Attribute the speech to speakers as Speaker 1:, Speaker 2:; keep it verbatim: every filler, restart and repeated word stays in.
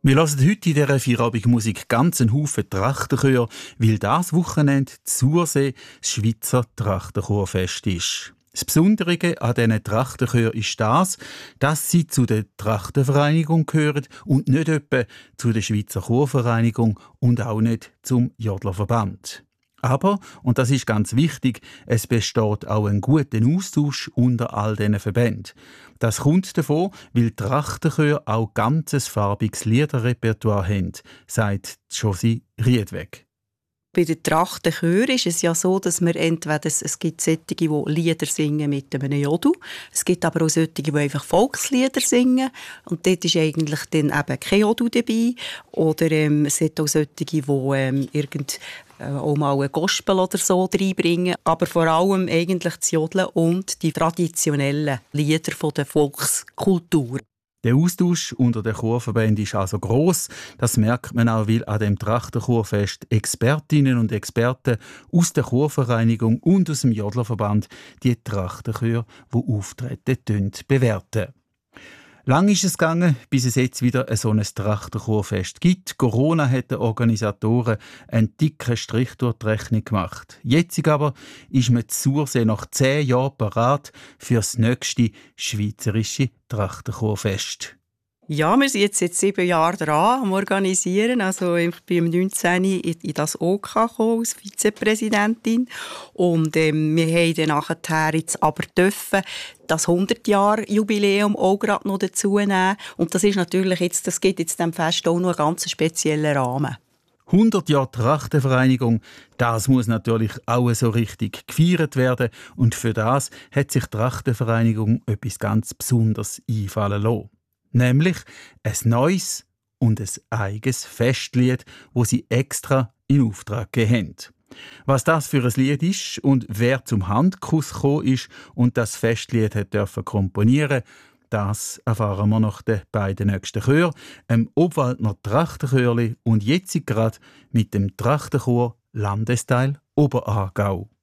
Speaker 1: Wir hören heute in dieser Feierabendmusik ganz einen Haufen Trachtenchöre, weil das Wochenende Zursee das Schweizer Trachtenchorfest ist. Das Besondere an diesen Trachtenchören ist das, dass sie zu der Trachtenvereinigung gehören und nicht etwa zu der Schweizer Chorvereinigung und auch nicht zum Jodlerverband. Aber, und das ist ganz wichtig, es besteht auch ein guter Austausch unter all diesen Verbänden. Das kommt davon, weil die Trachtenchöre auch ganzes farbiges Liederrepertoire haben, sagt Josi Riedweg.
Speaker 2: Bei den Trachtenchören ist es ja so, dass wir entweder, es gibt solche, die Lieder singen mit einem Jodel, es gibt aber auch solche, die einfach Volkslieder singen und dort ist eigentlich dann eben kein Jodel dabei. Oder ähm, es gibt auch solche, die ähm, irgend, äh, auch mal einen Gospel oder so reinbringen, aber vor allem eigentlich das Jodeln und die traditionellen Lieder von der Volkskultur.
Speaker 1: Der Austausch unter den Chorverbänden ist also gross. Das merkt man auch, weil an dem Trachtenchorfest Expertinnen und Experten aus der Chorvereinigung und aus dem Jodlerverband die Trachtenchöre, die auftreten, bewerten. Lang ist es gegangen, bis es jetzt wieder so ein Trachtenchorfest gibt. Corona hat den Organisatoren einen dicken Strich durch die Rechnung gemacht. Jetzt aber ist man zu Sursee nach zehn Jahren bereit für das nächste schweizerische Trachtenchorfest.
Speaker 2: Ja, wir sind jetzt seit sieben Jahren dran am Organisieren. Also ich bin im neunzehn in das O K gekommen, als Vizepräsidentin. Und ähm, wir haben dann nachher jetzt aber dürfen das hundert-Jahr-Jubiläum auch gerade noch dazu nehmen. Und das ist natürlich jetzt, das gibt jetzt dem Fest auch noch einen ganz speziellen Rahmen.
Speaker 1: hundert Jahre Trachtenvereinigung, das muss natürlich auch so richtig gefeiert werden. Und für das hat sich die Trachtenvereinigung etwas ganz Besonderes einfallen lassen. Nämlich ein neues und ein eigenes Festlied, das sie extra in Auftrag gegeben haben. Was das für ein Lied ist und wer zum Handkuss gekommen ist und das Festlied hat dürfen komponieren, das erfahren wir nach den beiden nächsten Chören, dem Obwaldner Trachtenchörli und jetzt gerade mit dem Trachtenchor Landesteil Oberaargau.